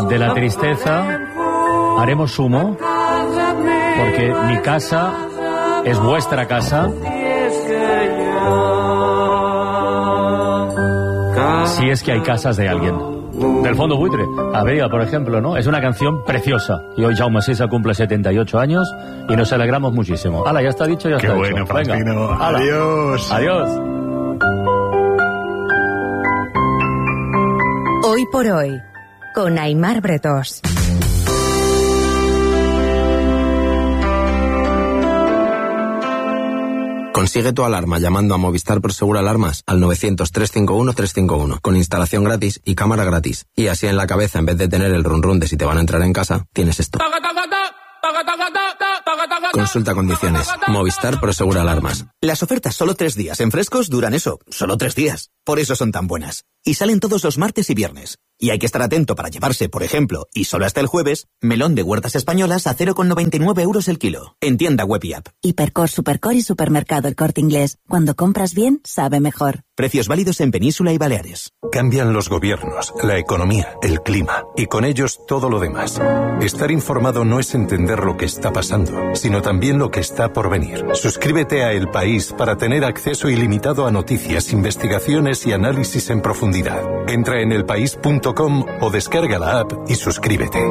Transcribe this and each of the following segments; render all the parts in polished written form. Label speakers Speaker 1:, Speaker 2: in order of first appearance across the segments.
Speaker 1: de la tristeza haremos humo, porque mi casa es vuestra casa. Si es que hay casas de alguien. Del Fondo Buitre, Abril, por ejemplo, ¿no? Es una canción preciosa. Y hoy Jaume Sisa cumple 78 años y nos alegramos muchísimo. ¡Hala, ya está dicho, ya está
Speaker 2: Qué bueno,
Speaker 1: hecho!
Speaker 2: Faustino.
Speaker 1: Venga, ¡hala!
Speaker 2: Adiós.
Speaker 1: Adiós.
Speaker 3: Hoy por hoy, con Aimar Bretós.
Speaker 4: Consigue tu alarma llamando a Movistar Prosegur Alarmas al 900-351-351 con instalación gratis y cámara gratis. Y así en la cabeza, en vez de tener el run run de si te van a entrar en casa, tienes esto. Consulta condiciones. Movistar Prosegur Alarmas.
Speaker 5: Las ofertas solo 3 días en Frescos duran eso, solo 3 días. Por eso son tan buenas. Y salen todos los martes y viernes. Y hay que estar atento para llevarse, por ejemplo, y solo hasta el jueves, melón de Huertas Españolas a 0,99 € el kilo. En tienda web y app.
Speaker 6: Hipercor, Supercor y Supermercado El Corte Inglés. Cuando compras bien, sabe mejor.
Speaker 5: Precios válidos en Península y Baleares.
Speaker 7: Cambian los gobiernos, la economía, el clima y con ellos todo lo demás. Estar informado no es entender lo que está pasando, sino también lo que está por venir. Suscríbete a El País para tener acceso ilimitado a noticias, investigaciones y análisis en profundidad. Entra en elpaís.com o descarga la app y suscríbete.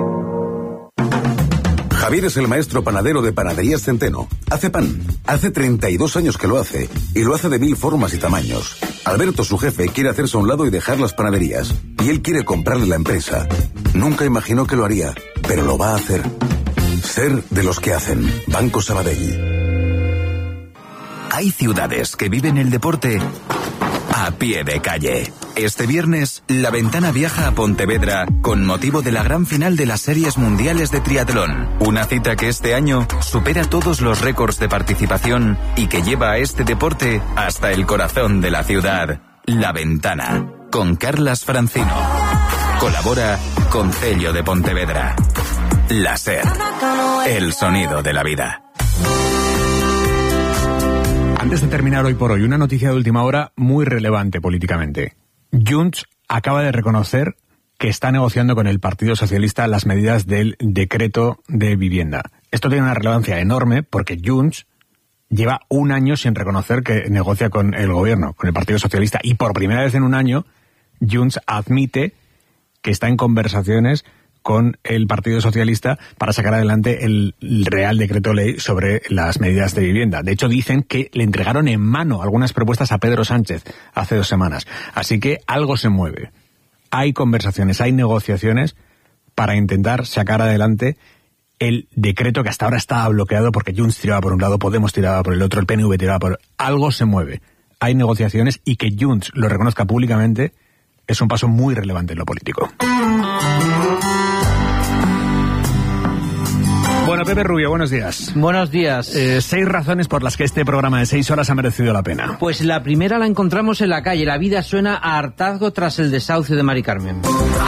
Speaker 8: Javier es el maestro panadero de Panaderías Centeno. Hace pan. Hace 32 años que lo hace. Y lo hace de 1000 formas y tamaños. Alberto, su jefe, quiere hacerse a un lado y dejar las panaderías. Y él quiere comprarle la empresa. Nunca imaginó que lo haría, pero lo va a hacer. Ser de los que hacen. Banco Sabadell.
Speaker 9: Hay ciudades que viven el deporte a pie de calle. Este viernes, La Ventana viaja a Pontevedra con motivo de la gran final de las Series Mundiales de Triatlón. Una cita que este año supera todos los récords de participación y que lleva a este deporte hasta el corazón de la ciudad. La Ventana, con Carlas Francino. Colabora Concello de Pontevedra. La SER, el sonido de la vida.
Speaker 2: Antes de terminar hoy por hoy, una noticia de última hora muy relevante políticamente. Junts acaba de reconocer que está negociando con el Partido Socialista las medidas del decreto de vivienda. Esto tiene una relevancia enorme porque Junts lleva un año sin reconocer que negocia con el gobierno, con el Partido Socialista, y por primera vez en un año Junts admite que está en conversaciones con el Partido Socialista para sacar adelante el Real Decreto Ley sobre las medidas de vivienda. De hecho, dicen que le entregaron en mano algunas propuestas a Pedro Sánchez hace 2 semanas. Así que algo se mueve. Hay conversaciones, hay negociaciones para intentar sacar adelante el decreto que hasta ahora estaba bloqueado porque Junts tiraba por un lado, Podemos tiraba por el otro, el PNV tiraba por... Algo se mueve. Hay negociaciones y que Junts lo reconozca públicamente es un paso muy relevante en lo político. Bueno, Pepe Rubio, buenos días.
Speaker 10: Buenos días.
Speaker 2: 6 razones por las que este programa de 6 horas ha merecido la pena.
Speaker 10: Pues la primera la encontramos en la calle. La vida suena a hartazgo tras el desahucio de Mari Carmen.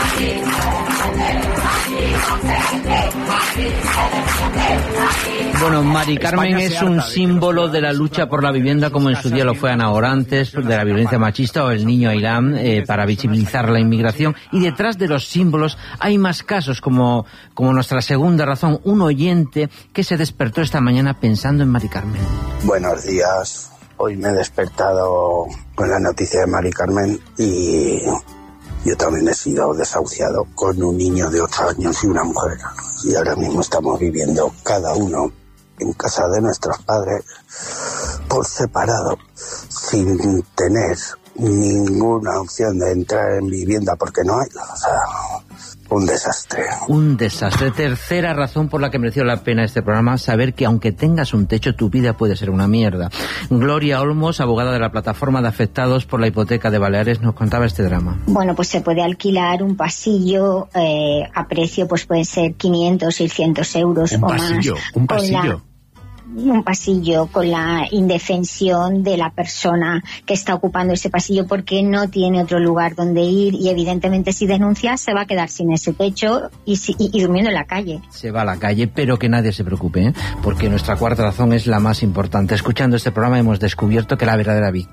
Speaker 10: Bueno, Mari Carmen es un símbolo de la lucha por la vivienda, como en su día lo fue Ana Orantes, de la violencia machista, o el niño Ailán, para visibilizar la inmigración. Y detrás de los símbolos hay más casos, como nuestra segunda razón, un oyente que se despertó esta mañana pensando en Mari Carmen.
Speaker 11: Buenos días. Hoy me he despertado con la noticia de Mari Carmen y yo también he sido desahuciado con un niño de 8 años y una mujer. Y ahora mismo estamos viviendo cada uno en casa de nuestros padres por separado, sin tener ninguna opción de entrar en vivienda porque no hay. O sea, un desastre.
Speaker 10: Un desastre. Tercera razón por la que mereció la pena este programa, saber que aunque tengas un techo, tu vida puede ser una mierda. Gloria Olmos, abogada de la plataforma de afectados por la hipoteca de Baleares, nos contaba este drama.
Speaker 12: Bueno, pues se puede alquilar un pasillo a precio, pues pueden ser 500, 600 euros o más.
Speaker 2: Un pasillo.
Speaker 12: Un pasillo con la indefensión de la persona que está ocupando ese pasillo porque no tiene otro lugar donde ir y evidentemente si denuncia se va a quedar sin ese techo y durmiendo en la calle.
Speaker 10: Se va a la calle, pero que nadie se preocupe, porque nuestra cuarta razón es la más importante. Escuchando este programa hemos descubierto que la verdadera víctima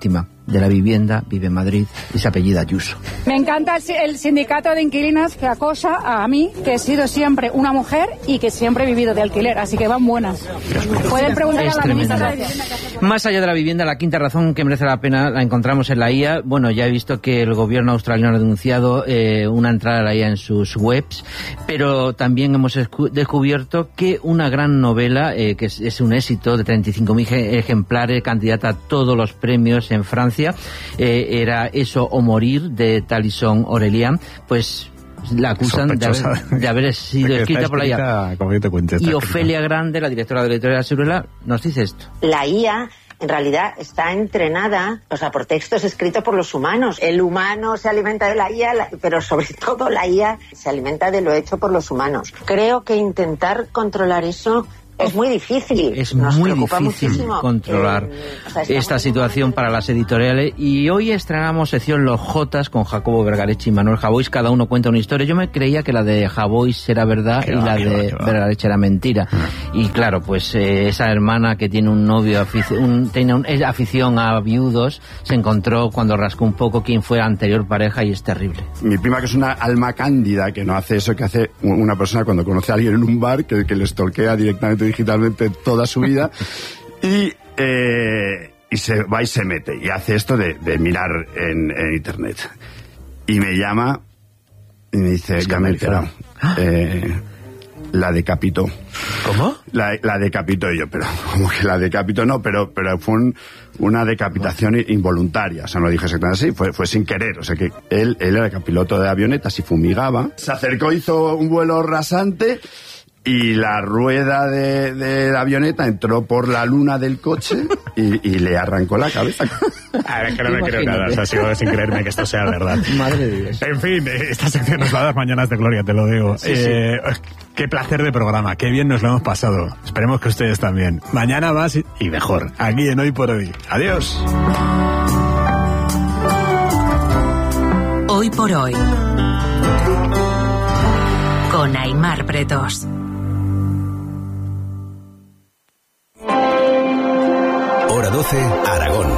Speaker 10: de la vivienda, vive en Madrid y se apellida Ayuso.
Speaker 13: Me encanta el sindicato de inquilinas que acosa a mí, que he sido siempre una mujer y que siempre he vivido de alquiler, así que van buenas. Pueden preguntar a la ministra.
Speaker 10: Más allá de la vivienda, la quinta razón que merece la pena la encontramos en la IA. Bueno, ya he visto que el gobierno australiano ha denunciado una entrada a la IA en sus webs, pero también hemos descubierto que una gran novela, que es un éxito de 35.000 ejemplares, candidata a todos los premios en Francia, era Eso o morir, de Talison Aurelian, pues la acusan de haber sido escrita por la IA. Y Ofelia Grande, la directora de la editorial Siruela, nos dice esto.
Speaker 14: La IA en realidad está entrenada, o sea, por textos escritos por los humanos. El humano se alimenta de la IA, pero sobre todo la IA se alimenta de lo hecho por los humanos. Creo que intentar controlar eso es muy difícil.
Speaker 10: Es muy difícil controlar esta situación para las editoriales. Y hoy estrenamos sección Los Jotas con Jacobo Vergareche y Manuel Javois. Cada uno cuenta una historia. Yo me creía que la de Javois era verdad y la de Vergareche era mentira. Y claro, pues esa hermana que tiene un novio, tiene afición a viudos, se encontró cuando rascó un poco quién fue la anterior pareja y es terrible.
Speaker 15: Mi prima, que es una alma cándida, que no hace eso que hace una persona cuando conoce a alguien en un bar, que le stalkea directamente digitalmente toda su vida y se va y se mete y hace esto de mirar en internet y me llama y me dice, ya me he enterado, la decapitó.
Speaker 16: ¿Cómo?
Speaker 15: La decapitó. Y yo, pero como que la decapitó, no, pero fue una decapitación involuntaria, o sea, no lo dije exactamente así, fue sin querer, o sea que él era piloto de avionetas y fumigaba, se acercó, hizo un vuelo rasante y la rueda de la avioneta entró por la luna del coche y le arrancó la cabeza.
Speaker 2: A ver, que no me creo nada, o sea, sigo sin creerme que esto sea verdad.
Speaker 10: Madre de Dios.
Speaker 2: En fin, esta sección nos va a dar mañanas de gloria, te lo digo. Sí. Qué placer de programa, qué bien nos lo hemos pasado. Esperemos que ustedes también. Mañana más y mejor, aquí en Hoy por Hoy. Adiós.
Speaker 3: Hoy por Hoy, con Aimar Bretos.
Speaker 17: Hora 12, Aragón.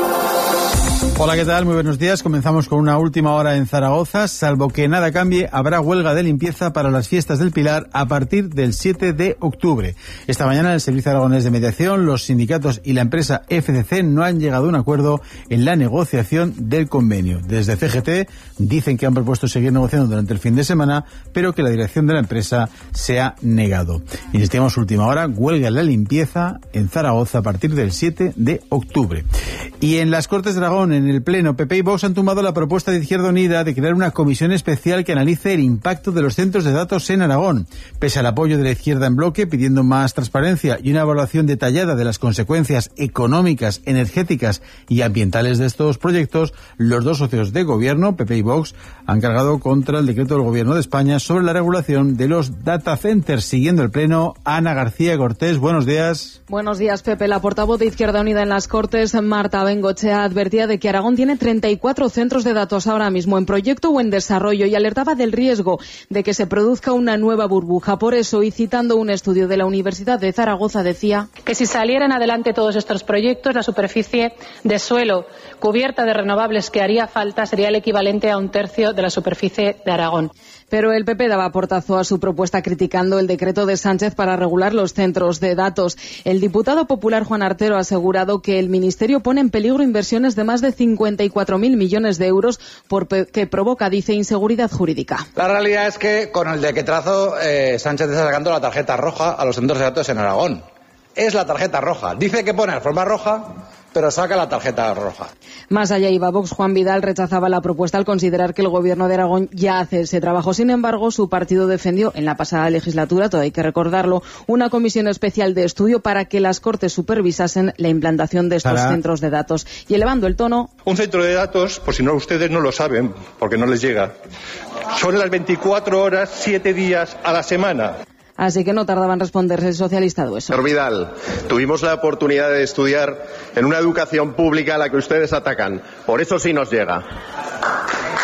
Speaker 18: Hola, ¿qué tal? Muy buenos días. Comenzamos con una última hora en Zaragoza. Salvo que nada cambie, habrá huelga de limpieza para las fiestas del Pilar a partir del 7 de octubre. Esta mañana el Servicio Aragonés de Mediación, los sindicatos y la empresa FCC no han llegado a un acuerdo en la negociación del convenio. Desde CGT dicen que han propuesto seguir negociando durante el fin de semana, pero que la dirección de la empresa se ha negado. Insistimos, última hora, huelga en la limpieza en Zaragoza a partir del 7 de octubre. Y en las Cortes de Aragón, en el Pleno, PP y Vox han tumbado la propuesta de Izquierda Unida de crear una comisión especial que analice el impacto de los centros de datos en Aragón. Pese al apoyo de la izquierda en bloque, pidiendo más transparencia y una evaluación detallada de las consecuencias económicas, energéticas y ambientales de estos proyectos, los dos socios de gobierno, PP y Vox, han cargado contra el decreto del Gobierno de España sobre la regulación de los data centers. Siguiendo el Pleno, Ana García Cortés, buenos días.
Speaker 19: Buenos días, Pepe. La portavoz de Izquierda Unida en las Cortes, Marta Bengochea, advertía de que Aragón tiene 34 centros de datos ahora mismo en proyecto o en desarrollo y alertaba del riesgo de que se produzca una nueva burbuja. Por eso, y citando un estudio de la Universidad de Zaragoza, decía
Speaker 20: que si salieran adelante todos estos proyectos, la superficie de suelo cubierta de renovables que haría falta sería el equivalente a 1/3 de la superficie de Aragón.
Speaker 19: Pero el PP daba portazo a su propuesta criticando el decreto de Sánchez para regular los centros de datos. El diputado popular Juan Artero ha asegurado que el Ministerio pone en peligro inversiones de más de 54.000 millones de euros porque provoca, dice, inseguridad jurídica.
Speaker 21: La realidad es que con el decretazo Sánchez está sacando la tarjeta roja a los centros de datos en Aragón. Es la tarjeta roja. Dice que pone alfombra roja, pero saca la tarjeta roja.
Speaker 19: Más allá iba Vox. Juan Vidal rechazaba la propuesta al considerar que el Gobierno de Aragón ya hace ese trabajo. Sin embargo, su partido defendió en la pasada legislatura, todo hay que recordarlo, una comisión especial de estudio para que las Cortes supervisasen la implantación de estos centros de datos. Y elevando el tono...
Speaker 22: Un centro de datos, por si no ustedes no lo saben, porque no les llega, son las 24 horas, 7 días a la semana.
Speaker 19: Así que no tardaba en responderse el socialista Dueso.
Speaker 22: Señor Vidal, tuvimos la oportunidad de estudiar en una educación pública a la que ustedes atacan. Por eso sí nos llega.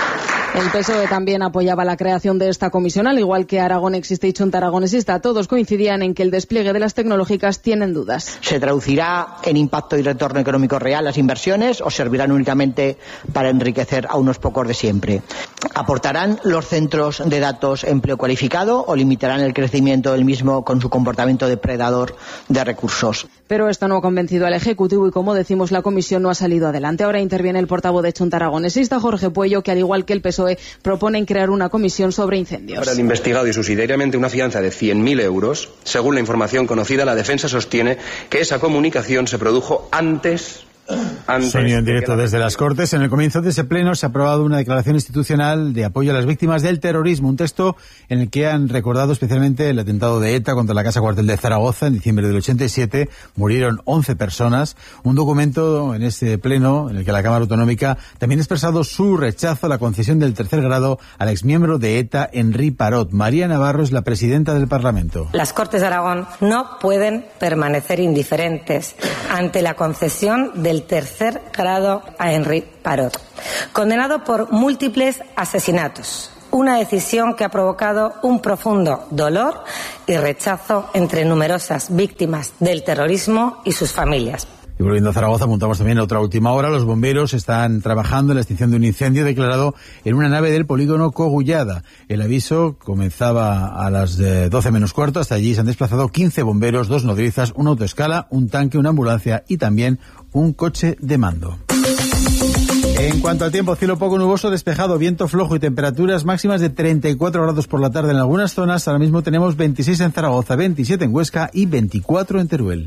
Speaker 19: El PSOE también apoyaba la creación de esta comisión, al igual que Aragón Existe y Junta Aragón Exista. Todos coincidían en que el despliegue de las tecnológicas tienen dudas.
Speaker 1: ¿Se traducirá en impacto y retorno económico real las inversiones o servirán únicamente para enriquecer a unos pocos de siempre? ¿Aportarán los centros de datos empleo cualificado o limitarán el crecimiento del mismo con su comportamiento depredador de recursos?
Speaker 19: Pero esto no ha convencido al Ejecutivo y, como decimos, la comisión no ha salido adelante. Ahora interviene el portavoz de Junta Aragón Exista, Jorge Puello, que al igual que el PSOE proponen crear una comisión sobre incendios.
Speaker 16: Para el investigado y subsidiariamente una fianza de 100.000 euros. Según la información conocida, la defensa sostiene que esa comunicación se produjo antes.
Speaker 18: Sonido en directo desde las Cortes. En el comienzo de ese pleno se ha aprobado una declaración institucional de apoyo a las víctimas del terrorismo, un texto en el que han recordado especialmente el atentado de ETA contra la Casa Cuartel de Zaragoza en diciembre del 87. Murieron 11 personas. Un documento en ese pleno en el que la Cámara Autonómica también ha expresado su rechazo a la concesión del tercer grado al exmiembro de ETA, Henri Parot. María Navarro es la presidenta del Parlamento.
Speaker 23: Las Cortes de Aragón no pueden permanecer indiferentes ante la concesión del tercer grado a Henri Parot, condenado por múltiples asesinatos. Una decisión que ha provocado un profundo dolor y rechazo entre numerosas víctimas del terrorismo y sus familias.
Speaker 18: Y volviendo a Zaragoza, apuntamos también a otra última hora. Los bomberos están trabajando en la extinción de un incendio declarado en una nave del polígono Cogullada. El aviso comenzaba a las 12 menos cuarto. Hasta allí se han desplazado 15 bomberos, 2 nodrizas, una autoescala, un tanque, una ambulancia y también un coche de mando. En cuanto al tiempo, cielo poco nuboso, despejado, viento flojo y temperaturas máximas de 34 grados por la tarde en algunas zonas. Ahora mismo tenemos 26 en Zaragoza, 27 en Huesca y 24 en Teruel.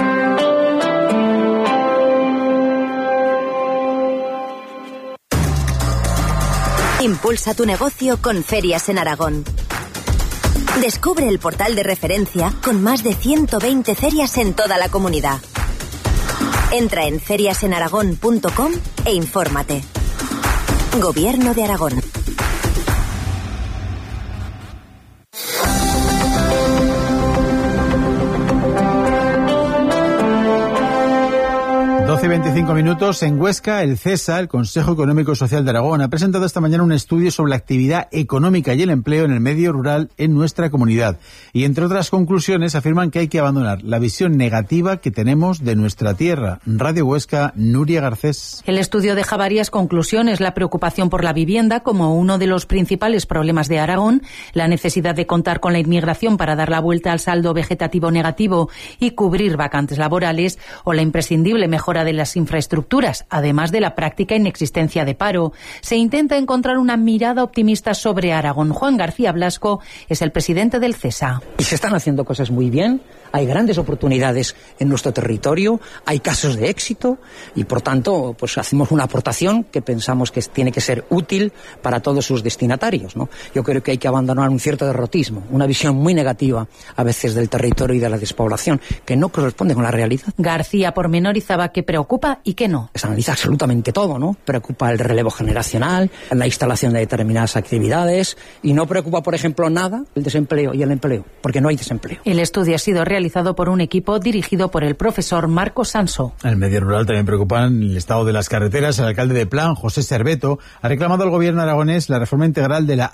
Speaker 3: Impulsa tu negocio con Ferias en Aragón. Descubre el portal de referencia con más de 120 ferias en toda la comunidad. Entra en feriasenaragón.com e infórmate. Gobierno de Aragón.
Speaker 18: Y 25 minutos. En Huesca, el CESA, el Consejo Económico y Social de Aragón, ha presentado esta mañana un estudio sobre la actividad económica y el empleo en el medio rural en nuestra comunidad. Y entre otras conclusiones afirman que hay que abandonar la visión negativa que tenemos de nuestra tierra. Radio Huesca, Nuria Garcés.
Speaker 24: El estudio deja varias conclusiones: la preocupación por la vivienda como uno de los principales problemas de Aragón, la necesidad de contar con la inmigración para dar la vuelta al saldo vegetativo negativo y cubrir vacantes laborales, o la imprescindible mejora de las infraestructuras, además de la práctica inexistencia de paro. Se intenta encontrar una mirada optimista sobre Aragón. Juan García Blasco es el presidente del CESA.
Speaker 25: Y se están haciendo cosas muy bien, hay grandes oportunidades en nuestro territorio, hay casos de éxito y, por tanto, pues hacemos una aportación que pensamos que tiene que ser útil para todos sus destinatarios, ¿no? Yo creo que hay que abandonar un cierto derrotismo, una visión muy negativa a veces del territorio y de la despoblación, que no corresponde con la realidad.
Speaker 24: García pormenorizaba qué preocupa y qué no.
Speaker 25: Se analiza absolutamente todo, ¿no? Preocupa el relevo generacional, la instalación de determinadas actividades y no preocupa, por ejemplo, nada el desempleo y el empleo, porque no hay desempleo.
Speaker 24: El estudio ha sido realizado por un equipo dirigido por el profesor Marco Sanso.
Speaker 18: En el medio rural también preocupan el estado de las carreteras. El alcalde de Plan, José Serveto, ha reclamado al gobierno aragonés la reforma integral de la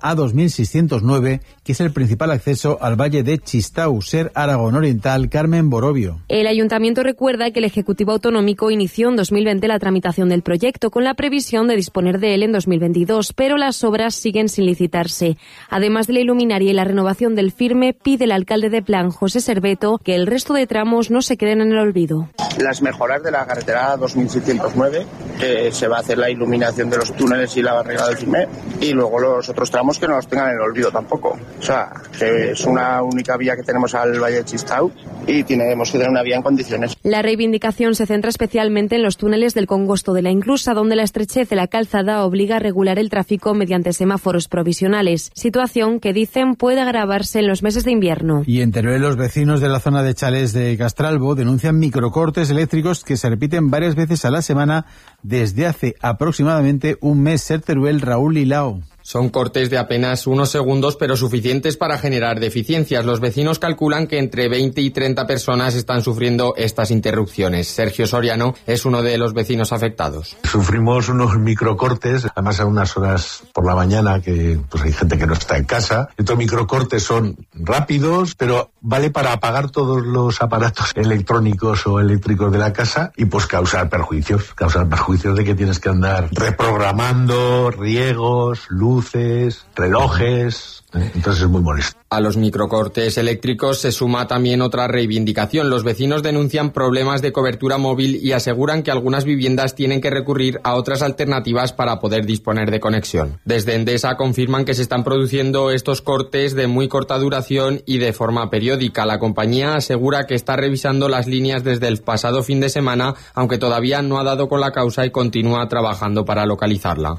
Speaker 18: A2609, que es el principal acceso al valle de Chistau. Ser Aragón Oriental, Carmen Borobio.
Speaker 26: El ayuntamiento recuerda que el Ejecutivo Autonómico inició en 2020 la tramitación del proyecto con la previsión de disponer de él en 2022, pero las obras siguen sin licitarse. Además de la iluminaria y la renovación del firme, pide el alcalde de Plan, José Serveto, que el resto de tramos no se queden en el olvido.
Speaker 27: Las mejoras de la carretera 2609, se va a hacer la iluminación de los túneles y la barrera del firme, y luego los otros tramos que no los tengan en el olvido tampoco. O sea, que es una única vía que tenemos al Valle de Chistau y tenemos que tener una vía en condiciones.
Speaker 26: La reivindicación se centra especialmente en los túneles del Congosto de la Inclusa, donde la estrechez de la calzada obliga a regular el tráfico mediante semáforos provisionales, situación que dicen puede agravarse en los meses de invierno.
Speaker 18: Y en Teruel, los vecinos de la zona de Chalés de Castralbo denuncian microcortes eléctricos que se repiten varias veces a la semana desde hace aproximadamente un mes. Ser Teruel, Raúl Lilao.
Speaker 4: Son cortes de apenas unos segundos, pero suficientes para generar deficiencias. Los vecinos calculan que entre 20 y 30 personas están sufriendo estas interrupciones. Sergio Soriano es uno de los vecinos afectados.
Speaker 5: Sufrimos unos microcortes, además a unas horas por la mañana que pues hay gente que no está en casa. Estos microcortes son rápidos, pero vale para apagar todos los aparatos electrónicos o eléctricos de la casa y pues causar perjuicios de que tienes que andar reprogramando riegos, luces, relojes. Entonces es muy molesto.
Speaker 4: A los microcortes eléctricos se suma también otra reivindicación. Los vecinos denuncian problemas de cobertura móvil y aseguran que algunas viviendas tienen que recurrir a otras alternativas para poder disponer de conexión. Desde Endesa confirman que se están produciendo estos cortes de muy corta duración y de forma periódica. La compañía asegura que está revisando las líneas desde el pasado fin de semana, aunque todavía no ha dado con la causa y continúa trabajando para localizarla.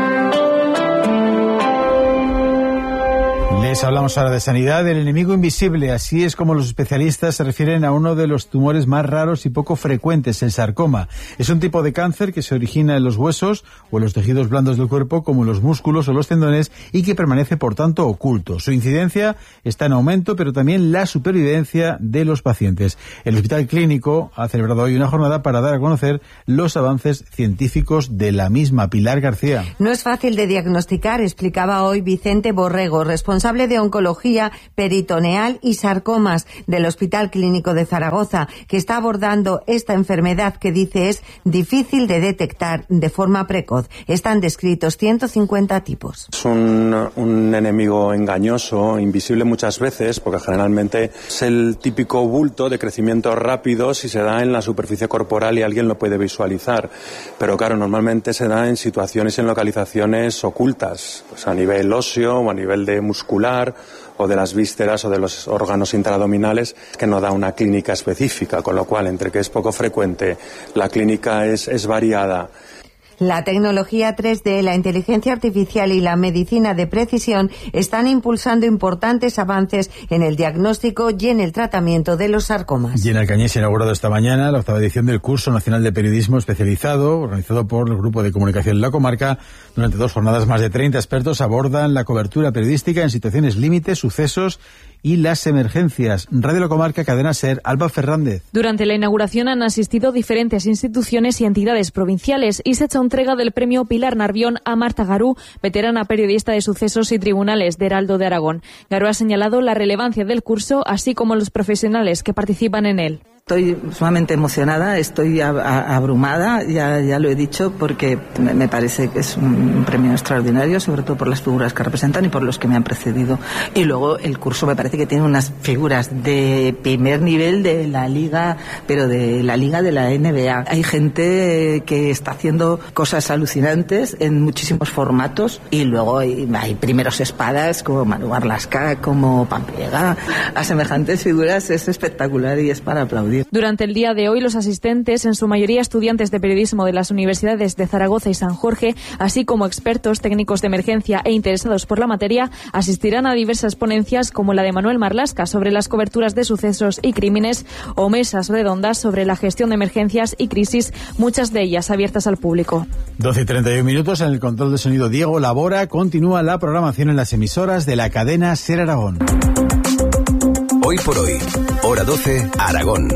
Speaker 18: Les hablamos ahora de sanidad, el enemigo invisible. Así es como los especialistas se refieren a uno de los tumores más raros y poco frecuentes, el sarcoma. Es un tipo de cáncer que se origina en los huesos o en los tejidos blandos del cuerpo, como los músculos o los tendones, y que permanece, por tanto, oculto. Su incidencia está en aumento, pero también la supervivencia de los pacientes. El Hospital Clínico ha celebrado hoy una jornada para dar a conocer los avances científicos de la misma. Pilar García.
Speaker 6: No es fácil de diagnosticar, explicaba hoy Vicente Borrego, responsable de oncología peritoneal y sarcomas del Hospital Clínico de Zaragoza, que está abordando esta enfermedad que dice es difícil de detectar de forma precoz. Están descritos 150 tipos.
Speaker 7: Es un enemigo engañoso, invisible muchas veces, porque generalmente es el típico bulto de crecimiento rápido si se da en la superficie corporal y alguien lo puede visualizar. Pero claro, normalmente se da en situaciones y en localizaciones ocultas, pues a nivel óseo o a nivel de muscular o de las vísceras o de los órganos intraabdominales, que no da una clínica específica, con lo cual, entre que es poco frecuente, la clínica es variada.
Speaker 6: La tecnología 3D, la inteligencia artificial y la medicina de precisión están impulsando importantes avances en el diagnóstico y en el tratamiento de los sarcomas.
Speaker 18: Y en Alcañiz se ha inaugurado esta mañana la 8ª edición del Curso Nacional de Periodismo Especializado, organizado por el Grupo de Comunicación de la Comarca. Durante 2 jornadas, más de 30 expertos abordan la cobertura periodística en situaciones límite, sucesos y las emergencias. Radio La Comarca, Cadena SER, Alba Fernández.
Speaker 26: Durante la inauguración han asistido diferentes instituciones y entidades provinciales y se ha hecho entrega del premio Pilar Narvión a Marta Garú, veterana periodista de sucesos y tribunales de Heraldo de Aragón. Garú ha señalado la relevancia del curso, así como los profesionales que participan en él.
Speaker 8: Estoy sumamente emocionada, estoy abrumada, ya lo he dicho, porque me parece que es un premio extraordinario, sobre todo por las figuras que representan y por los que me han precedido. Y luego el curso me parece que tiene unas figuras de primer nivel de la liga, pero de la liga de la NBA. Hay gente que está haciendo cosas alucinantes en muchísimos formatos y luego hay primeros espadas como Manu Marlaska, como Pampliega. A semejantes figuras es espectacular y es para aplaudir.
Speaker 26: Durante el día de hoy, los asistentes, en su mayoría estudiantes de periodismo de las universidades de Zaragoza y San Jorge, así como expertos, técnicos de emergencia e interesados por la materia, asistirán a diversas ponencias como la de Manuel Marlaska sobre las coberturas de sucesos y crímenes o mesas redondas sobre la gestión de emergencias y crisis, muchas de ellas abiertas al público.
Speaker 18: 12:31 en el control de sonido Diego Labora. Continúa la programación en las emisoras de la cadena SER Aragón.
Speaker 17: Hoy por hoy, hora 12, Aragón.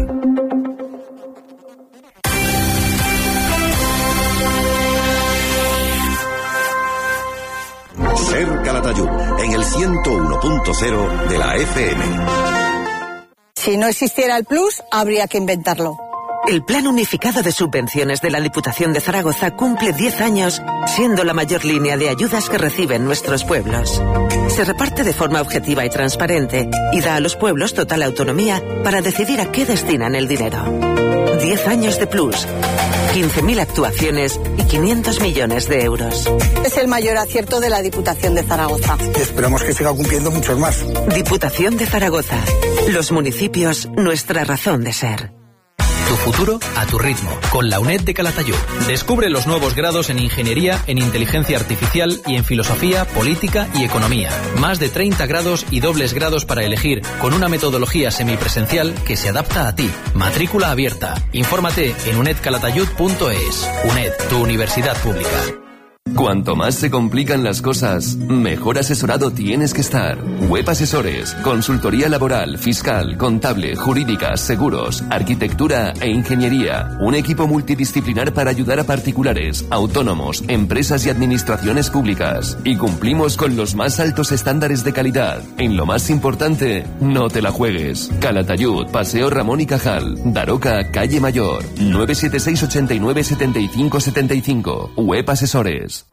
Speaker 17: SER Calatayud, en el 101.0 de la FM.
Speaker 9: Si no existiera el Plus, habría que inventarlo.
Speaker 11: El Plan Unificado de Subvenciones de la Diputación de Zaragoza cumple 10 años, siendo la mayor línea de ayudas que reciben nuestros pueblos. Se reparte de forma objetiva y transparente y da a los pueblos total autonomía para decidir a qué destinan el dinero. 10 años de Plus, 15.000 actuaciones y 500 millones de euros.
Speaker 9: Es el mayor acierto de la Diputación de Zaragoza.
Speaker 28: Esperamos que siga cumpliendo muchos más.
Speaker 11: Diputación de Zaragoza. Los municipios, nuestra razón de ser.
Speaker 29: Tu futuro a tu ritmo, con la UNED de Calatayud. Descubre los nuevos grados en Ingeniería, en Inteligencia Artificial y en Filosofía, Política y Economía. Más de 30 grados y dobles grados para elegir, con una metodología semipresencial que se adapta a ti. Matrícula abierta. Infórmate en unedcalatayud.es. UNED, tu universidad pública.
Speaker 2: Cuanto más se complican las cosas, mejor asesorado tienes que estar. Web Asesores, consultoría laboral, fiscal, contable, jurídicas, seguros, arquitectura e ingeniería. Un equipo multidisciplinar para ayudar a particulares, autónomos, empresas y administraciones públicas. Y cumplimos con los más altos estándares de calidad. En lo más importante, no te la juegues. Calatayud, Paseo Ramón y Cajal, Daroca, Calle Mayor, 976 89 75 75. Web Asesores.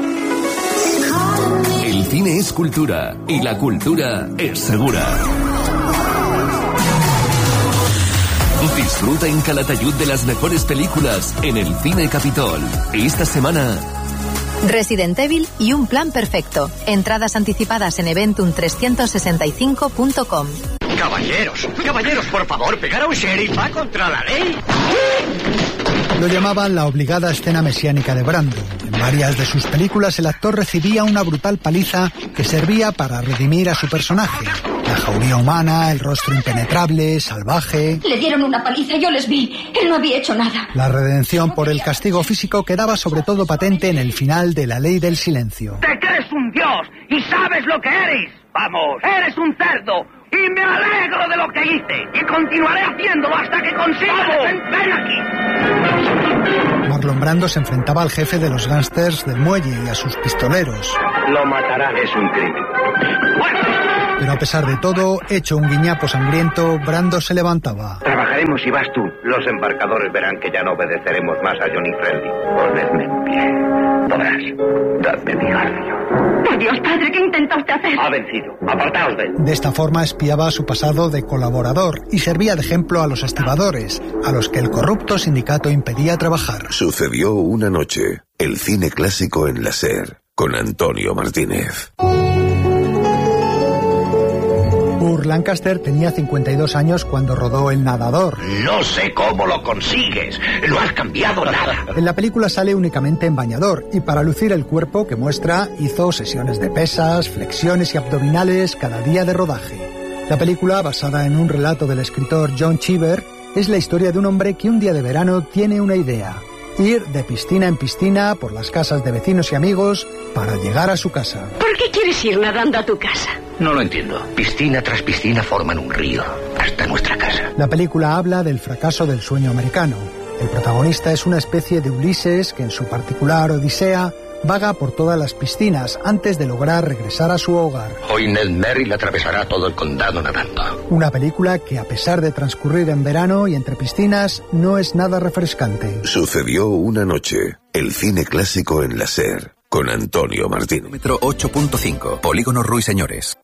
Speaker 2: El cine es cultura y la cultura es segura. Disfruta en Calatayud de las mejores películas en el Cine Capitol. Esta semana,
Speaker 10: Resident Evil y un plan perfecto. Entradas anticipadas en eventum365.com.
Speaker 12: Caballeros, por favor, pegar a un sheriff va contra la ley.
Speaker 13: Lo llamaban la obligada escena mesiánica de Brando. En varias de sus películas el actor recibía una brutal paliza que servía para redimir a su personaje. La jauría humana, el rostro impenetrable, salvaje.
Speaker 14: Le dieron una paliza, yo les vi. Él no había hecho nada.
Speaker 13: La redención por el castigo físico quedaba sobre todo patente en el final de La Ley del Silencio.
Speaker 12: Te crees un dios y sabes lo que eres. Vamos, eres un cerdo. Y me alegro de lo que hice. Y continuaré haciéndolo hasta que consiga ven aquí.
Speaker 13: Marlon Brando se enfrentaba al jefe de los gángsters del muelle y a sus pistoleros.
Speaker 12: Lo matarán, es un crimen.
Speaker 13: Pero a pesar de todo, hecho un guiñapo sangriento, Brando se levantaba.
Speaker 12: Trabajaremos y vas tú. Los embarcadores verán que ya no obedeceremos más a Johnny Freddy. Ponedme en pie. Podrás. Dadme mi garfio.
Speaker 14: Por Dios, padre, ¿qué intenta usted hacer?
Speaker 12: Ha vencido. Apartaos de él.
Speaker 13: De esta forma espiaba su pasado de colaborador y servía de ejemplo a los estibadores, a los que el corrupto sindicato impedía trabajar.
Speaker 17: Sucedió una noche. El cine clásico en la SER, con Antonio Martínez.
Speaker 13: Burt Lancaster tenía 52 años cuando rodó El Nadador.
Speaker 12: No sé cómo lo consigues. No has cambiado nada.
Speaker 13: En la película sale únicamente en bañador y para lucir el cuerpo que muestra hizo sesiones de pesas, flexiones y abdominales cada día de rodaje. La película, basada en un relato del escritor John Cheever, es la historia de un hombre que un día de verano tiene una idea: ir de piscina en piscina por las casas de vecinos y amigos para llegar a su casa.
Speaker 14: ¿Por qué quieres ir nadando a tu casa?
Speaker 12: No lo entiendo. Piscina tras piscina forman un río hasta nuestra casa.
Speaker 13: La película habla del fracaso del sueño americano. El protagonista es una especie de Ulises que en su particular odisea vaga por todas las piscinas antes de lograr regresar a su hogar.
Speaker 12: Hoy Ned Merrill atravesará todo el condado nadando.
Speaker 13: Una película que, a pesar de transcurrir en verano y entre piscinas, no es nada refrescante.
Speaker 17: Sucedió una noche. El cine clásico en la SER, con Antonio Martínez.
Speaker 2: Kilómetro 8.5, Polígono Ruiseñores.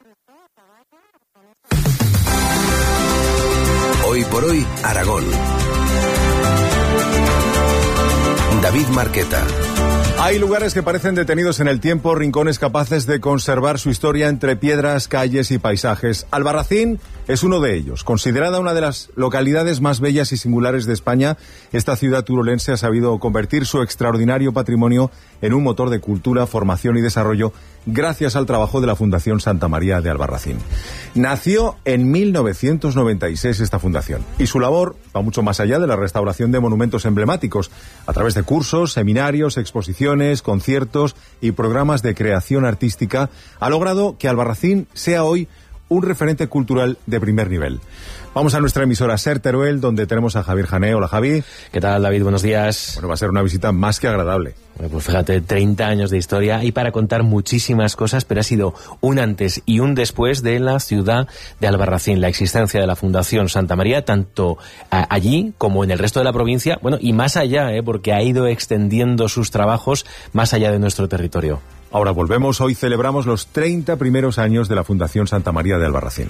Speaker 2: Hoy por hoy, Aragón. David Marqueta.
Speaker 15: Hay lugares que parecen detenidos en el tiempo, rincones capaces de conservar su historia entre piedras, calles y paisajes. Albarracín es uno de ellos. Considerada una de las localidades más bellas y singulares de España, esta ciudad turolense ha sabido convertir su extraordinario patrimonio en un motor de cultura, formación y desarrollo gracias al trabajo de la Fundación Santa María de Albarracín. Nació en 1996 esta fundación y su labor va mucho más allá de la restauración de monumentos emblemáticos. A través de cursos, seminarios, exposiciones, conciertos y programas de creación artística, ha logrado que Albarracín sea hoy un referente cultural de primer nivel. Vamos a nuestra emisora SER Teruel, donde tenemos a Javier Jané. Hola, Javi.
Speaker 20: ¿Qué tal, David? Buenos días.
Speaker 15: Bueno, va a ser una visita más que agradable.
Speaker 20: Bueno, pues fíjate, 30 años de historia y para contar muchísimas cosas, pero ha sido un antes y un después de la ciudad de Albarracín, la existencia de la Fundación Santa María, tanto allí como en el resto de la provincia, bueno, y más allá, porque ha ido extendiendo sus trabajos más allá de nuestro territorio.
Speaker 15: Ahora volvemos, hoy celebramos los 30 primeros años de la Fundación Santa María de Albarracín.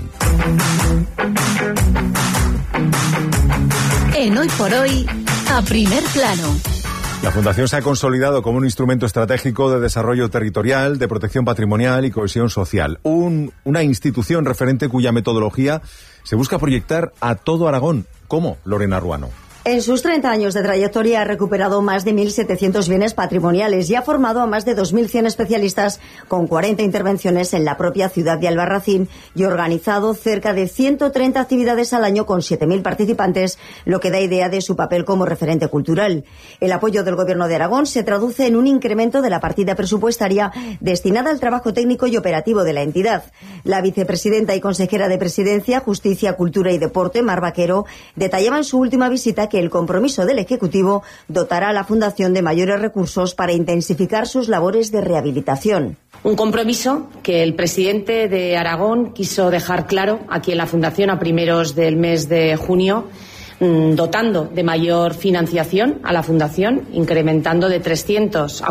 Speaker 10: En Hoy por Hoy, a primer plano.
Speaker 15: La Fundación se ha consolidado como un instrumento estratégico de desarrollo territorial, de protección patrimonial y cohesión social. Una institución referente cuya metodología se busca proyectar a todo Aragón. ¿Cómo, Lorena Ruano?
Speaker 1: En sus 30 años de trayectoria ha recuperado más de 1.700 bienes patrimoniales y ha formado a más de 2.100 especialistas con 40 intervenciones en la propia ciudad de Albarracín y organizado cerca de 130 actividades al año con 7.000 participantes, lo que da idea de su papel como referente cultural. El apoyo del Gobierno de Aragón se traduce en un incremento de la partida presupuestaria destinada al trabajo técnico y operativo de la entidad. La vicepresidenta y consejera de Presidencia, Justicia, Cultura y Deporte, Mar Vaquero, detallaba en su última visita que el compromiso del Ejecutivo dotará a la Fundación de mayores recursos para intensificar sus labores de rehabilitación.
Speaker 3: Un compromiso que el presidente de Aragón quiso dejar claro aquí en la Fundación a primeros del mes de junio, dotando de mayor financiación a la Fundación, incrementando de 300 a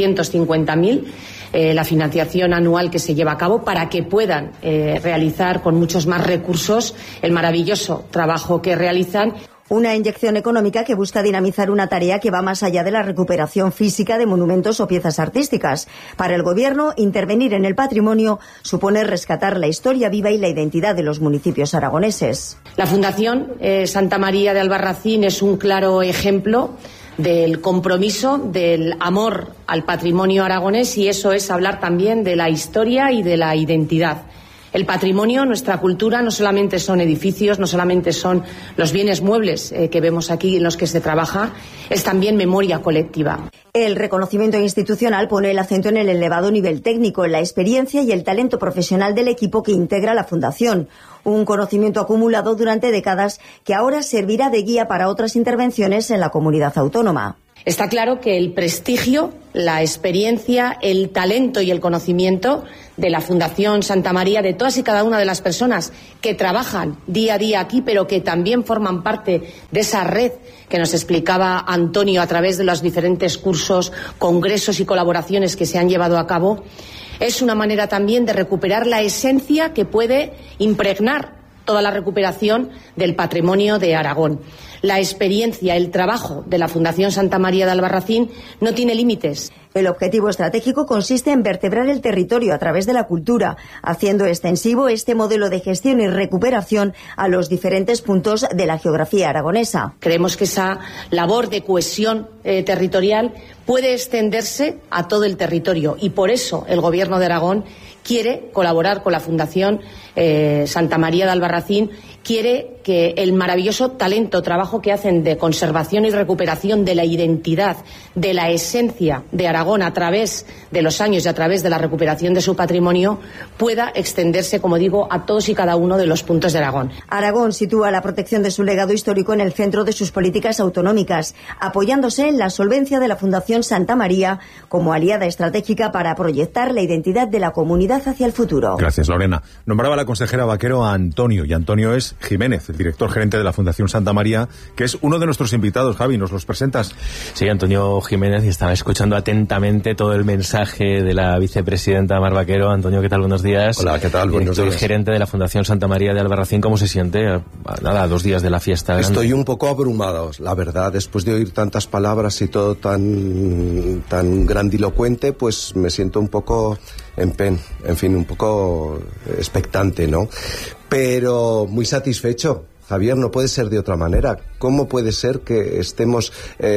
Speaker 3: 450.000 la financiación anual que se lleva a cabo para que puedan realizar con muchos más recursos el maravilloso trabajo que realizan.
Speaker 1: Una inyección económica que busca dinamizar una tarea que va más allá de la recuperación física de monumentos o piezas artísticas. Para el Gobierno, intervenir en el patrimonio supone rescatar la historia viva y la identidad de los municipios aragoneses.
Speaker 3: La Fundación Santa María de Albarracín es un claro ejemplo del compromiso, del amor al patrimonio aragonés, y eso es hablar también de la historia y de la identidad. El patrimonio, nuestra cultura, no solamente son edificios, no solamente son los bienes muebles que vemos aquí en los que se trabaja, es también memoria colectiva.
Speaker 1: El reconocimiento institucional pone el acento en el elevado nivel técnico, en la experiencia y el talento profesional del equipo que integra la Fundación. Un conocimiento acumulado durante décadas que ahora servirá de guía para otras intervenciones en la comunidad autónoma.
Speaker 3: Está claro que el prestigio, la experiencia, el talento y el conocimiento de la Fundación Santa María, de todas y cada una de las personas que trabajan día a día aquí, pero que también forman parte de esa red que nos explicaba Antonio a través de los diferentes cursos, congresos y colaboraciones que se han llevado a cabo, es una manera también de recuperar la esencia que puede impregnar toda la recuperación del patrimonio de Aragón. La experiencia, el trabajo de la Fundación Santa María de Albarracín no tiene límites.
Speaker 1: El objetivo estratégico consiste en vertebrar el territorio a través de la cultura, haciendo extensivo este modelo de gestión y recuperación a los diferentes puntos de la geografía aragonesa.
Speaker 3: Creemos que esa labor de cohesión territorial puede extenderse a todo el territorio y por eso el Gobierno de Aragón quiere colaborar con la Fundación Santa María de Albarracín, quiere que el maravilloso talento, trabajo que hacen de conservación y recuperación de la identidad, de la esencia de Aragón a través de los años y a través de la recuperación de su patrimonio, pueda extenderse, como digo, a todos y cada uno de los puntos de Aragón.
Speaker 1: Aragón sitúa la protección de su legado histórico en el centro de sus políticas autonómicas, apoyándose en la solvencia de la Fundación Santa María como aliada estratégica para proyectar la identidad de la comunidad hacia el futuro.
Speaker 15: Gracias, Lorena. Nombraba la consejera Vaquero a Antonio, y Antonio es Jiménez, el director gerente de la Fundación Santa María, que es uno de nuestros invitados. Javi, ¿nos los presentas?
Speaker 20: Sí, Antonio Jiménez, y estaba escuchando atentamente todo el mensaje de la vicepresidenta Mar Vaquero. Antonio, ¿qué tal? Buenos días.
Speaker 16: Hola, ¿qué tal? Buenos días.
Speaker 20: Director gerente de la Fundación Santa María de Albarracín, ¿cómo se siente? Nada, 2 días de la fiesta.
Speaker 16: Estoy un poco abrumado, la verdad. Después de oír tantas palabras y todo tan grandilocuente, pues me siento un poco un poco expectante, ¿no? Pero muy satisfecho. Javier, no puede ser de otra manera. ¿Cómo puede ser que estemos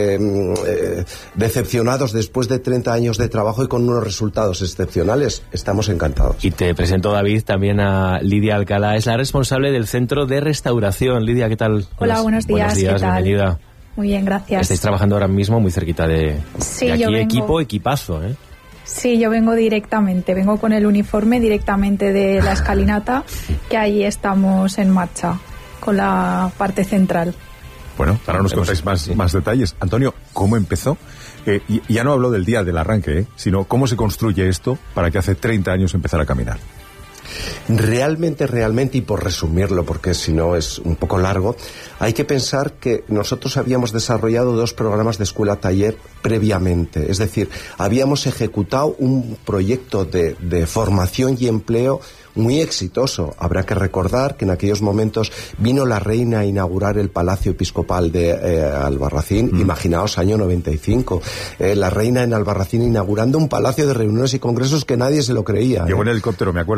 Speaker 16: decepcionados después de 30 años de trabajo y con unos resultados excepcionales? Estamos encantados.
Speaker 20: Y te presento, David, también a Lidia Alcalá, es la responsable del Centro de Restauración. Lidia, ¿qué tal?
Speaker 19: Hola, buenos días.
Speaker 20: Buenos días,
Speaker 19: ¿qué tal?
Speaker 20: Bienvenida.
Speaker 19: Muy bien, gracias.
Speaker 20: Estáis trabajando ahora mismo muy cerquita de aquí, equipazo, ¿eh?
Speaker 19: Sí, yo vengo con el uniforme directamente de la escalinata, que ahí estamos en marcha, con la parte central.
Speaker 15: Bueno, ahora nos contáis más detalles. Antonio, ¿cómo empezó? Y ya no hablo del día del arranque, sino cómo se construye esto para que hace 30 años empezara a caminar.
Speaker 16: Realmente, y por resumirlo, porque si no es un poco largo, hay que pensar que nosotros habíamos desarrollado 2 programas de escuela-taller previamente. Es decir, habíamos ejecutado un proyecto de formación y empleo muy exitoso. Habrá que recordar que en aquellos momentos vino la reina a inaugurar el Palacio Episcopal de Albarracín. Imaginaos, año 95. La reina en Albarracín inaugurando un palacio de reuniones y congresos que nadie se lo creía.
Speaker 15: Llegó en helicóptero, me acuerdo.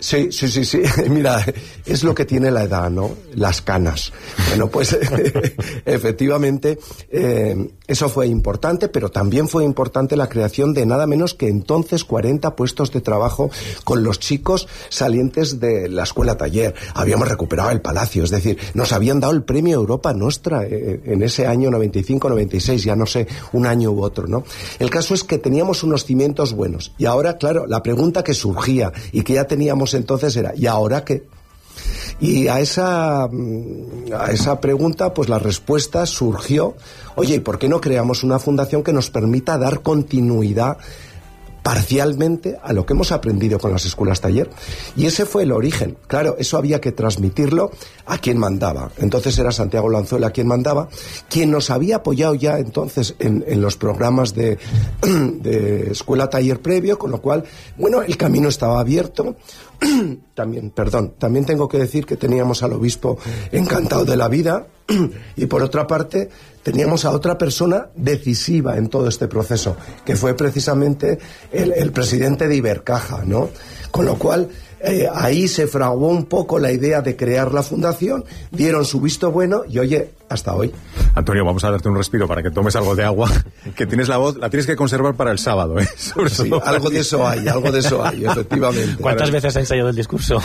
Speaker 16: Sí. Mira, es lo que tiene la edad, ¿no? Las canas. Bueno, pues efectivamente eso fue importante, pero también fue importante la creación de nada menos que entonces 40 puestos de trabajo con los chicos salientes de la escuela taller. Habíamos recuperado el palacio, es decir, nos habían dado el premio Europa Nostra en ese año 95-96, ya no sé, un año u otro, ¿no? El caso es que teníamos unos cimientos buenos. Y ahora, claro, la pregunta que surgía y que ya teníamos entonces era, ¿y ahora qué? Y a esa pregunta, pues la respuesta surgió, oye, ¿y por qué no creamos una fundación que nos permita dar continuidad parcialmente a lo que hemos aprendido con las escuelas taller? Y ese fue el origen. Claro, eso había que transmitirlo a quien mandaba. Entonces era Santiago Lanzuela quien mandaba, quien nos había apoyado ya entonces en los programas de escuela taller previo, con lo cual, bueno, el camino estaba abierto. También tengo que decir que teníamos al obispo encantado de la vida y por otra parte teníamos a otra persona decisiva en todo este proceso, que fue precisamente el presidente de Ibercaja, ¿no? Con lo cual ahí se fraguó un poco la idea de crear la fundación, dieron su visto bueno y oye, hasta hoy.
Speaker 15: Antonio, vamos a darte un respiro para que tomes algo de agua, que tienes la voz, la tienes que conservar para el sábado, ¿eh?
Speaker 16: Sí, algo de eso hay, efectivamente.
Speaker 20: ¿Cuántas veces ha ensayado el discurso?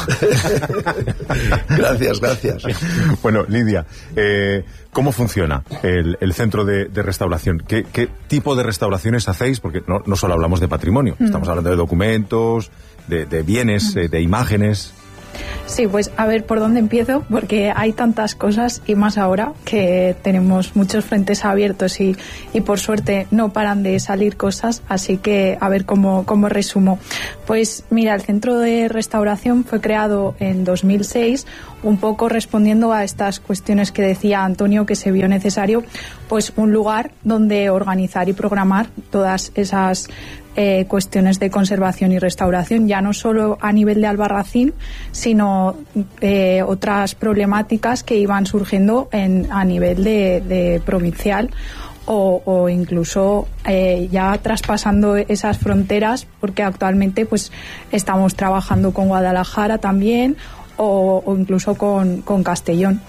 Speaker 16: Gracias.
Speaker 15: Bueno, Lidia, ¿cómo funciona el centro de restauración? ¿Qué tipo de restauraciones hacéis? Porque no solo hablamos de patrimonio, estamos hablando de documentos, de bienes, de imágenes.
Speaker 19: Sí, pues a ver por dónde empiezo, porque hay tantas cosas y más ahora que tenemos muchos frentes abiertos y por suerte no paran de salir cosas, así que a ver cómo resumo. Pues mira, el Centro de Restauración fue creado en 2006, un poco respondiendo a estas cuestiones que decía Antonio, que se vio necesario, pues un lugar donde organizar y programar todas esas cuestiones de conservación y restauración, ya no solo a nivel de Albarracín, sino otras problemáticas que iban surgiendo a nivel de provincial o incluso ya traspasando esas fronteras, porque actualmente pues estamos trabajando con Guadalajara también o incluso con Castellón.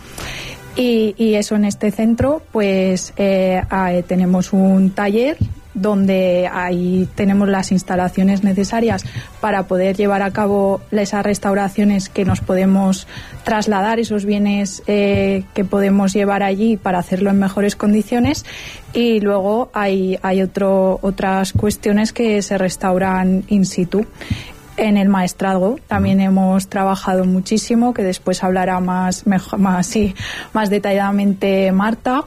Speaker 19: Y eso, en este centro pues tenemos un taller donde ahí tenemos las instalaciones necesarias para poder llevar a cabo esas restauraciones que nos podemos trasladar, esos bienes que podemos llevar allí para hacerlo en mejores condiciones, y luego hay otras cuestiones que se restauran in situ. En el maestrazgo también hemos trabajado muchísimo, que después hablará más detalladamente Marta.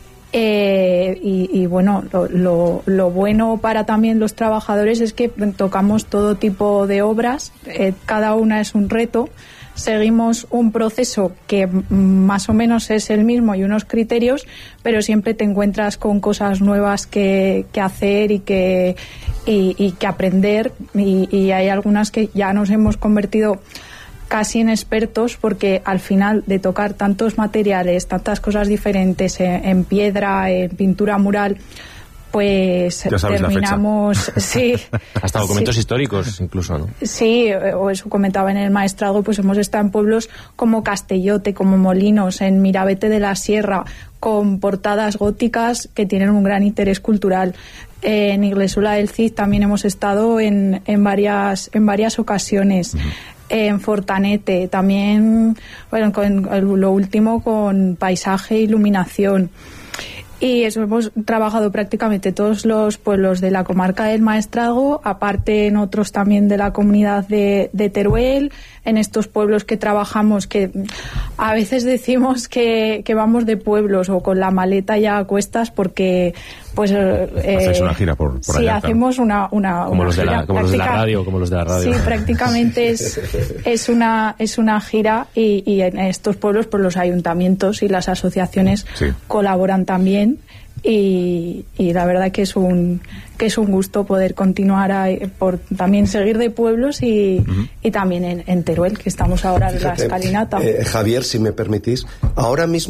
Speaker 19: Y bueno, lo bueno para también los trabajadores es que tocamos todo tipo de obras, cada una es un reto, seguimos un proceso que más o menos es el mismo y unos criterios, pero siempre te encuentras con cosas nuevas que hacer y que aprender, y hay algunas que ya nos hemos convertido casi en expertos, porque al final de tocar tantos materiales, tantas cosas diferentes en piedra, en pintura mural, pues terminamos, sí,
Speaker 20: hasta documentos históricos incluso, ¿no?
Speaker 19: Sí, o eso comentaba en el maestrazgo, pues hemos estado en pueblos como Castellote, como Molinos, en Mirabete de la Sierra, con portadas góticas que tienen un gran interés cultural. En Iglesola del Cid también hemos estado en varias ocasiones. En Fortanete también, bueno, con lo último con paisaje e iluminación. Y eso, hemos trabajado prácticamente todos los pueblos de la comarca del Maestrazgo, aparte en otros también de la comunidad de Teruel, en estos pueblos que trabajamos, que a veces decimos que vamos de pueblos o con la maleta ya a cuestas, porque pues
Speaker 15: hacéis una gira por
Speaker 19: sí,
Speaker 15: allá,
Speaker 19: hacemos una
Speaker 20: como los de la radio.
Speaker 19: Sí, prácticamente es una gira, y en estos pueblos pues los ayuntamientos y las asociaciones colaboran también, y la verdad que es un gusto poder continuar por también seguir de pueblos y también en Teruel, que estamos ahora en la escalinata.
Speaker 16: Javier, si me permitís, ahora mismo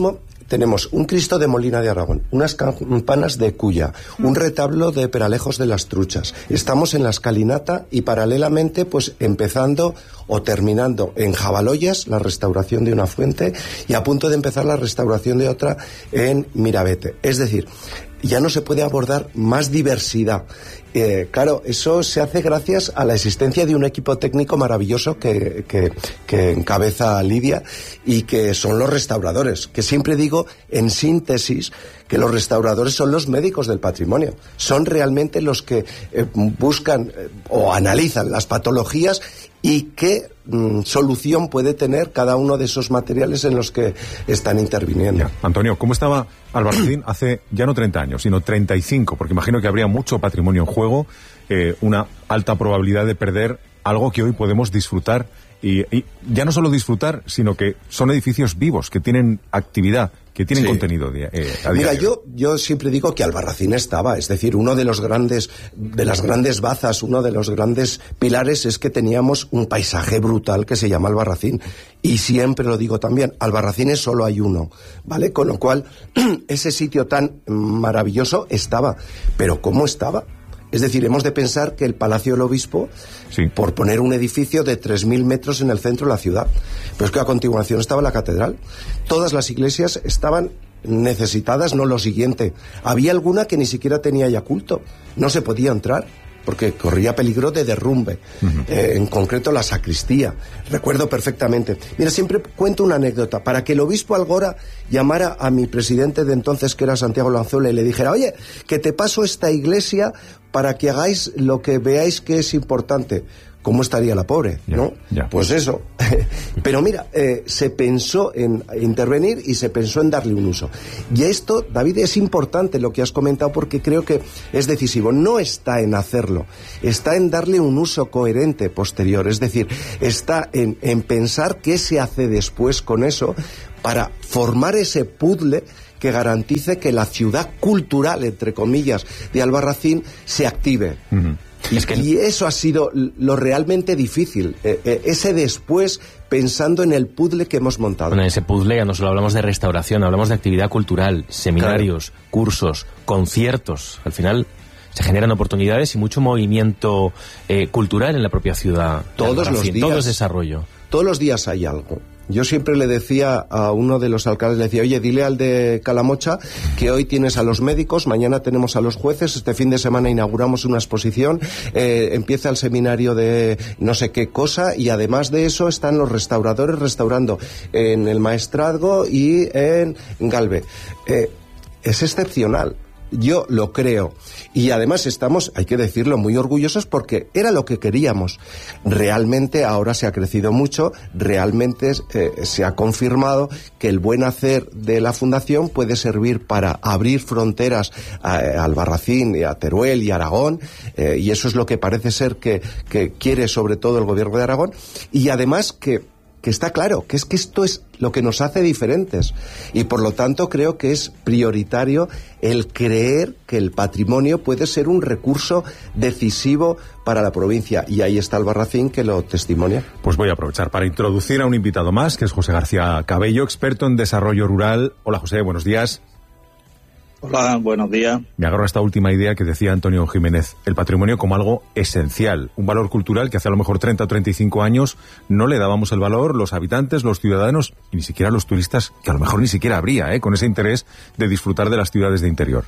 Speaker 16: tenemos un Cristo de Molina de Aragón, unas campanas de Culla, un retablo de Peralejos de las Truchas. Estamos en la escalinata y paralelamente pues empezando o terminando en Jabaloyas la restauración de una fuente y a punto de empezar la restauración de otra en Mirabete. Es decir, ya no se puede abordar más diversidad. Claro, eso se hace gracias a la existencia de un equipo técnico maravilloso que encabeza Lidia y que son los restauradores, que siempre digo en síntesis que los restauradores son los médicos del patrimonio, son realmente los que buscan o analizan las patologías y qué solución puede tener cada uno de esos materiales en los que están interviniendo.
Speaker 15: Ya. Antonio, ¿cómo estaba Albarracín hace ya no 30 años, sino 35? Porque imagino que habría mucho patrimonio en juego, una alta probabilidad de perder algo que hoy podemos disfrutar y ya no solo disfrutar, sino que son edificios vivos, que tienen actividad, que tienen contenido a diario.
Speaker 16: Mira, yo siempre digo que Albarracín estaba, es decir, uno de las grandes bazas, uno de los grandes pilares es que teníamos un paisaje brutal que se llama Albarracín, y siempre lo digo también, Albarracín solo hay uno, ¿vale? Con lo cual, ese sitio tan maravilloso estaba, pero ¿cómo estaba? Es decir, hemos de pensar que el Palacio del Obispo, por poner un edificio de 3.000 metros en el centro de la ciudad, pero es que a continuación estaba la catedral. Todas las iglesias estaban necesitadas, no lo siguiente. Había alguna que ni siquiera tenía ya culto, no se podía entrar porque corría peligro de derrumbe. En concreto la sacristía, recuerdo perfectamente. Mira, siempre cuento una anécdota. Para que el obispo Algora llamara a mi presidente de entonces, que era Santiago Lanzuela, y le dijera: oye, que te paso esta iglesia para que hagáis lo que veáis que es importante. ¿Cómo estaría la pobre? ¿No? Pues eso. Pero mira, se pensó en intervenir y se pensó en darle un uso. Y esto, David, es importante lo que has comentado, porque creo que es decisivo. No está en hacerlo, está en darle un uso coherente posterior. Es decir, está en pensar qué se hace después con eso para formar ese puzzle que garantice que la ciudad cultural, entre comillas, de Albarracín se active. Y eso ha sido lo realmente difícil, ese después, pensando en el puzzle que hemos montado.
Speaker 20: Bueno, en ese puzzle ya no solo hablamos de restauración, hablamos de actividad cultural, seminarios, cursos, conciertos. Al final se generan oportunidades y mucho movimiento cultural en la propia ciudad.
Speaker 16: Todos los días.
Speaker 20: Todo es desarrollo.
Speaker 16: Todos los días hay algo. Yo siempre le decía a uno de los alcaldes, le decía: oye, dile al de Calamocha que hoy tienes a los médicos, mañana tenemos a los jueces, este fin de semana inauguramos una exposición, empieza el seminario de no sé qué cosa, y además de eso están los restauradores restaurando en el Maestrazgo y en Galve. Es excepcional. Yo lo creo. Y además estamos, hay que decirlo, muy orgullosos porque era lo que queríamos. Realmente ahora se ha crecido mucho, realmente se ha confirmado que el buen hacer de la Fundación puede servir para abrir fronteras a Albarracín y a Teruel y a Aragón, y eso es lo que parece ser que quiere sobre todo el gobierno de Aragón, y además que está claro, que es que esto es lo que nos hace diferentes, y por lo tanto creo que es prioritario el creer que el patrimonio puede ser un recurso decisivo para la provincia, y ahí está Albarracín que lo testimonia.
Speaker 15: Pues voy a aprovechar para introducir a un invitado más, que es José García Cabello, experto en desarrollo rural. Hola José, buenos días.
Speaker 4: Hola, buenos días.
Speaker 15: Me agarro a esta última idea que decía Antonio Jiménez, el patrimonio como algo esencial, un valor cultural que hace a lo mejor 30 o 35 años no le dábamos el valor los habitantes, los ciudadanos y ni siquiera los turistas, que a lo mejor ni siquiera habría, con ese interés de disfrutar de las ciudades de interior.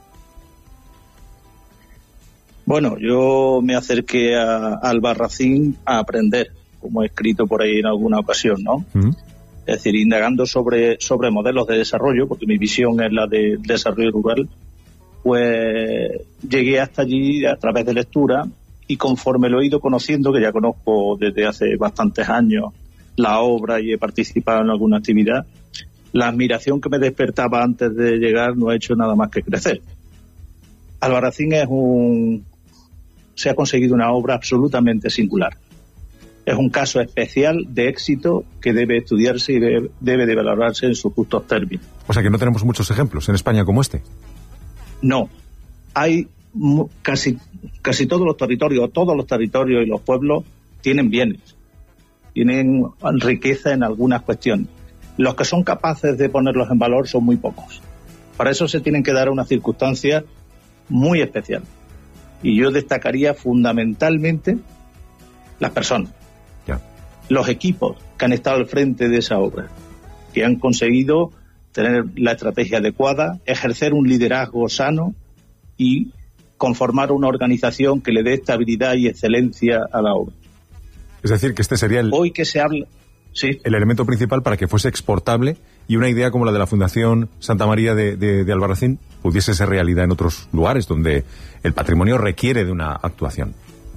Speaker 4: Bueno, yo me acerqué a Albarracín a aprender, como he escrito por ahí en alguna ocasión, ¿no? Es decir, indagando sobre modelos de desarrollo, porque mi visión es la de desarrollo rural, pues llegué hasta allí a través de lectura, y conforme lo he ido conociendo, que ya conozco desde hace bastantes años la obra y he participado en alguna actividad, la admiración que me despertaba antes de llegar no ha hecho nada más que crecer. Albarracín se ha conseguido una obra absolutamente singular. Es un caso especial de éxito que debe estudiarse y debe de valorarse en sus justos términos.
Speaker 15: O sea que no tenemos muchos ejemplos en España como este.
Speaker 4: No. Hay casi todos los territorios y los pueblos tienen bienes, tienen riqueza en algunas cuestiones. Los que son capaces de ponerlos en valor son muy pocos. Para eso se tienen que dar una circunstancia muy especial. Y yo destacaría fundamentalmente las personas, los equipos que han estado al frente de esa obra, que han conseguido tener la estrategia adecuada, ejercer un liderazgo sano y conformar una organización que le dé estabilidad y excelencia a la obra.
Speaker 15: Es decir, que este sería
Speaker 4: hoy que se habla, sí,
Speaker 15: el elemento principal para que fuese exportable y una idea como la de la Fundación Santa María de Albarracín pudiese ser realidad en otros lugares donde el patrimonio requiere de una actuación.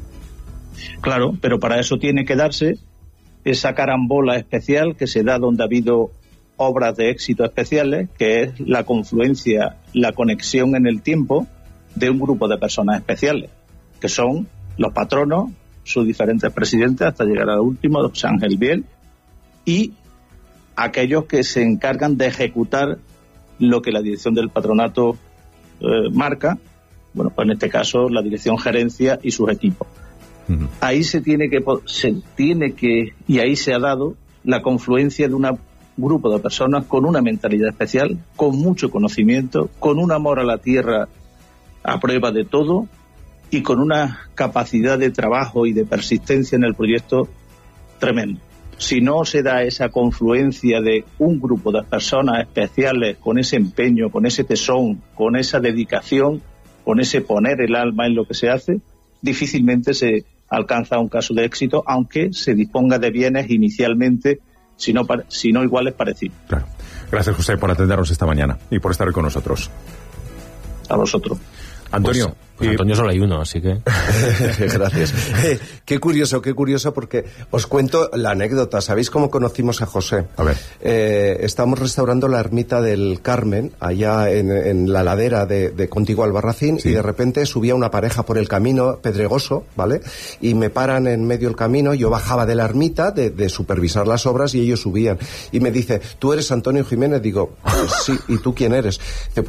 Speaker 4: Claro, pero para eso tiene que darse esa carambola especial que se da donde ha habido obras de éxito especiales, que es la confluencia, la conexión en el tiempo de un grupo de personas especiales, que son los patronos, sus diferentes presidentes, hasta llegar al último, José Ángel Biel, y aquellos que se encargan de ejecutar lo que la dirección del patronato marca, bueno, pues en este caso la dirección gerencia y sus equipos. Ahí se tiene que, y ahí se ha dado la confluencia de un grupo de personas con una mentalidad especial, con mucho conocimiento, con un amor a la tierra a prueba de todo y con una capacidad de trabajo y de persistencia en el proyecto tremendo. Si no se da esa confluencia de un grupo de personas especiales con ese empeño, con ese tesón, con esa dedicación, con ese poner el alma en lo que se hace, difícilmente se alcanza un caso de éxito, aunque se disponga de bienes inicialmente, si no iguales, parecidos.
Speaker 15: Claro. Gracias, José, por atendernos esta mañana y por estar hoy con nosotros.
Speaker 4: A vosotros.
Speaker 15: Antonio.
Speaker 20: Pues Antonio solo hay uno, así que...
Speaker 16: Gracias. Qué curioso, porque os cuento la anécdota. ¿Sabéis cómo conocimos a José?
Speaker 15: A ver.
Speaker 16: Estábamos restaurando la ermita del Carmen, allá en la ladera de Contigo Albarracín, sí. Y de repente subía una pareja por el camino pedregoso, ¿vale? Y me paran en medio del camino, yo bajaba de la ermita de supervisar las obras y ellos subían. Y me dice, ¿tú eres Antonio Jiménez? Digo, sí. ¿Y tú quién eres? Dice,